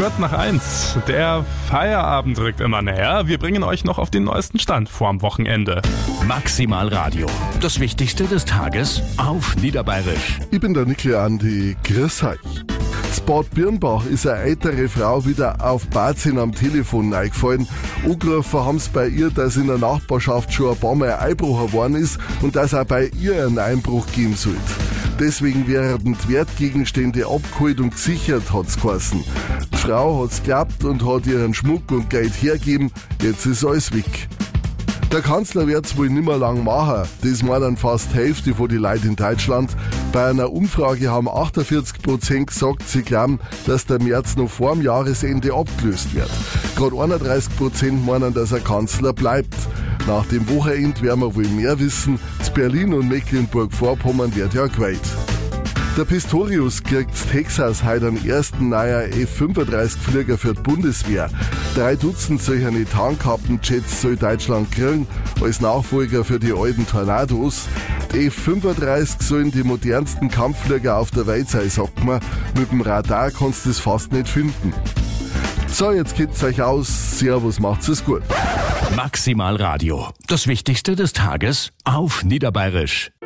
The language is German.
kurz nach 1. Der Feierabend rückt immer näher. Wir bringen euch noch auf den neuesten Stand vorm Wochenende. Maximal Radio. Das Wichtigste des Tages auf Niederbayerisch. Ich bin der Nikli Andi. Grüß euch. In Bad Birnbach ist eine ältere Frau wieder auf Bazin am Telefon eingefallen. Angerufen haben sie bei ihr, dass in der Nachbarschaft schon ein paar Mal ein Einbruch geworden ist und dass auch bei ihr einen Einbruch geben sollte. Deswegen werden die Wertgegenstände abgeholt und gesichert, hat's geheißen. Die Frau hat's geglaubt und hat ihren Schmuck und Geld hergegeben. Jetzt ist alles weg. Der Kanzler wird's wohl nimmer lang machen. Das meinen fast die Hälfte von den Leuten in Deutschland. Bei einer Umfrage haben 48% gesagt, sie glauben, dass der März noch vor dem Jahresende abgelöst wird. Gerade 31% meinen, dass er Kanzler bleibt. Nach dem Wochenende werden wir wohl mehr wissen. Zu Berlin und Mecklenburg-Vorpommern wird ja gewählt. Der Pistorius kriegt Texas heute einen ersten neuen F-35-Flieger für die Bundeswehr. 3 Dutzend solcher Tarnkappenjets soll Deutschland kriegen, als Nachfolger für die alten Tornados. Die F-35 sollen die modernsten Kampfflieger auf der Welt sein, sagt man. Mit dem Radar kannst du das fast nicht finden. So, jetzt geht's euch aus. Servus, macht's es gut. Maximal Radio. Das Wichtigste des Tages auf Niederbayerisch.